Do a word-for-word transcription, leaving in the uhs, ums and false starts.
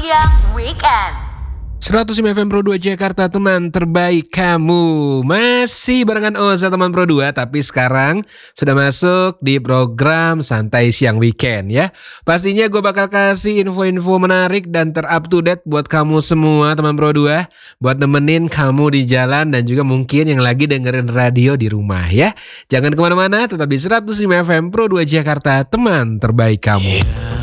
Siang Weekend. seratus lima F M Pro dua Jakarta, teman terbaik kamu. Masih barengan Oza teman Pro dua, tapi sekarang sudah masuk di program Santai Siang Weekend ya. Pastinya gue bakal kasih info-info menarik dan ter-up to date buat kamu semua teman Pro dua, buat nemenin kamu di jalan dan juga mungkin yang lagi dengerin radio di rumah ya. Jangan kemana-mana, tetap di seratus lima F M Pro dua Jakarta, teman terbaik kamu.